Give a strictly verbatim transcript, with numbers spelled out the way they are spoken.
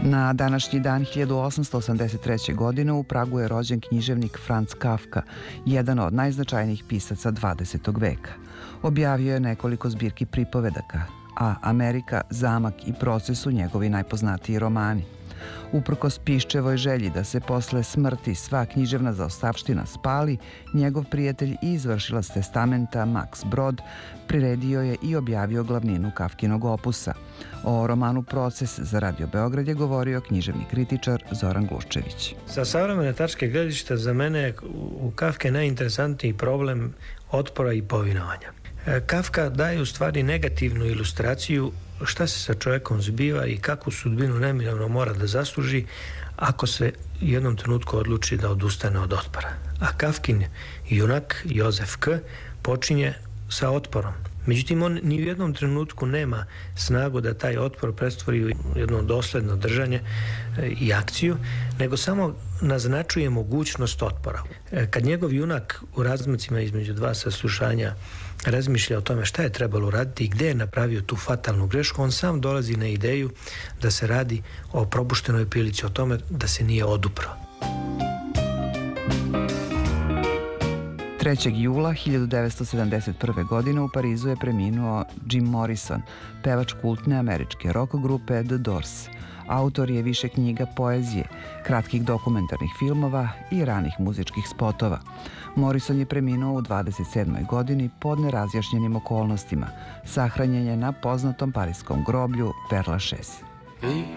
Na današnji dan hiljadu osamsto osamdeset treće. godine u Pragu je rođen književnik Franz Kafka, jedan od najznačajnijih pisaca dvadesetog veka. Objavio je nekoliko zbirki pripovedaka, a Amerika, zamak i proces su njegovi najpoznatiji romani. Uprkos Piščevoj želji da se posle smrti sva književna zaostavština spali, njegov prijatelj i izvršilac testamenta Max Brod priredio je i objavio glavninu Kafkinog opusa. O romanu Proces za Radio Beograd je govorio književni kritičar Zoran Gluščević. Sa savremene tačke gledišta za mene je u Kafke najinteresantniji problem otpora i povinovanja. Kafka daje u stvari negativnu ilustraciju šta se sa čovjekom zbiva i kakvu sudbinu neminovno mora da zasluži ako se u jednom trenutku odluči da odustane od otpora. A Kafkin junak Jozef K. počinje sa otporom. Međutim, on ni u jednom trenutku nema snagu da taj otpor pretvori u jedno dosledno držanje i akciju, nego samo naznačuje mogućnost otpora. Kad njegov junak u razmacima između dva saslušanja razmišlja o tome šta je trebalo uraditi i gde je napravio tu fatalnu grešku, on sam dolazi na ideju da se radi o propuštenoj prilici, o tome da se nije odupro. trećeg jula hiljadu devetsto sedamdeset prve. godine u Parizu je preminuo Jim Morrison, pevač kultne američke rock grupe The Doors. Autor je više knjiga poezije, kratkih dokumentarnih filmova i ranih muzičkih spotova. Morrison je preminuo u dvadeset sedmoj. godini pod nerazjašnjenim okolnostima. Sahranjen je na poznatom pariskom groblju Père Lachaise.